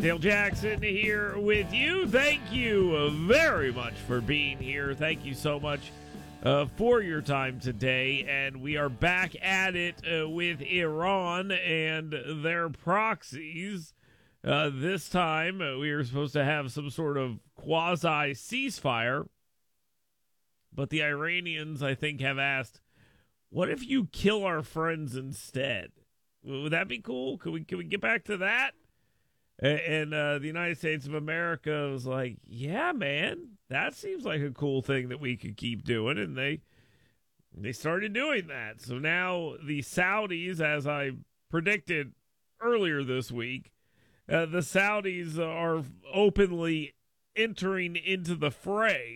Dale Jackson here with you. Thank you very much for being here. Thank you so much for your time today. And we are back at it with Iran and their proxies. This time, we were supposed to have some sort of quasi-ceasefire. But the Iranians, I think, have asked, what if you kill our friends instead? Would that be cool? Can we get back to that? And the United States of America was like, yeah, man, that seems like a cool thing that we could keep doing. And they started doing that. So now the Saudis, as I predicted earlier this week, the Saudis are openly entering into the fray,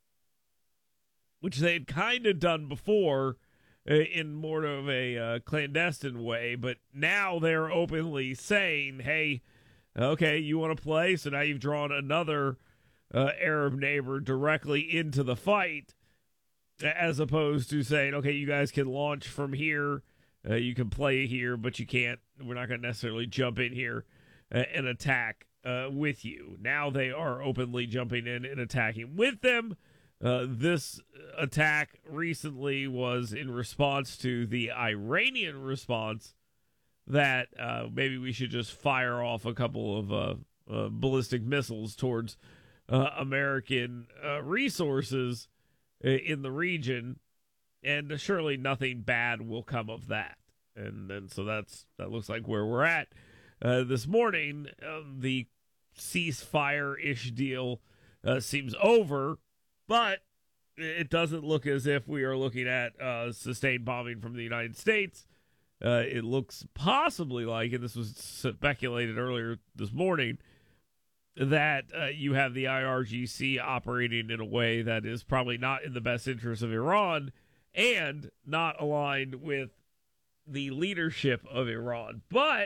which they had kind of done before in more of a clandestine way. But now they're openly saying, hey, okay, you want to play? So now you've drawn another Arab neighbor directly into the fight, as opposed to saying, okay, you guys can launch from here, you can play here, but you can't. We're not going to necessarily jump in here and attack with you. Now they are openly jumping in and attacking with them. This attack recently was in response to the Iranian response that maybe we should just fire off a couple of ballistic missiles towards American resources in the region, and surely nothing bad will come of that. And so that looks like where we're at this morning. The ceasefire-ish deal seems over, but it doesn't look as if we are looking at sustained bombing from the United States. It looks possibly like, and this was speculated earlier this morning, that you have the IRGC operating in a way that is probably not in the best interest of Iran and not aligned with the leadership of Iran. But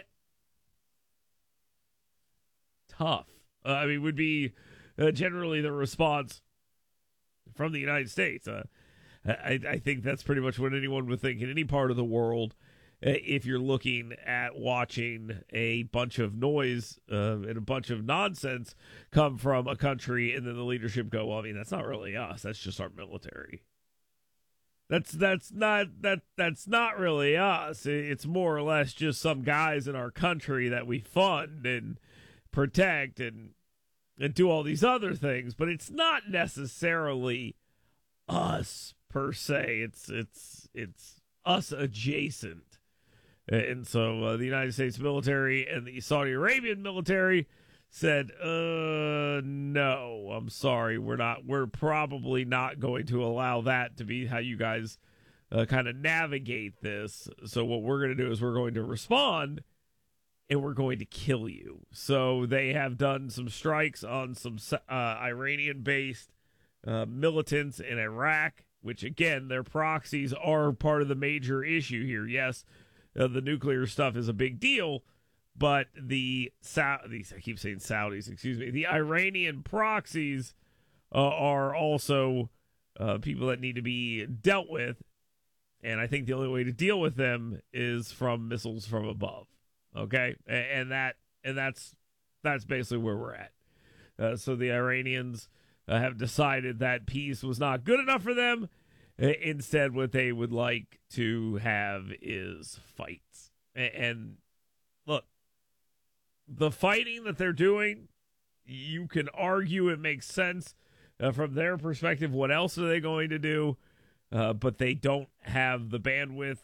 tough. Would be generally the response from the United States. I think that's pretty much what anyone would think in any part of the world. If you're looking at watching a bunch of noise and a bunch of nonsense come from a country, and then the leadership go, well, that's not really us. That's just our military. That's not really us. It's more or less just some guys in our country that we fund and protect and do all these other things. But it's not necessarily us per se. It's us adjacent. And so the United States military and the Saudi Arabian military said, no, I'm sorry. We're probably not going to allow that to be how you guys kind of navigate this. So what we're going to do is we're going to respond and we're going to kill you. So they have done some strikes on some Iranian-based militants in Iraq, which again, their proxies are part of the major issue here. Yes, the nuclear stuff is a big deal, but I keep saying Saudis, excuse me, the Iranian proxies are also people that need to be dealt with, and I think the only way to deal with them is from missiles from above. Okay, and that's basically where we're at. So the Iranians have decided that peace was not good enough for them. Instead, what they would like to have is fights. And look, the fighting that they're doing, you can argue it makes sense from their perspective. What else are they going to do? But they don't have the bandwidth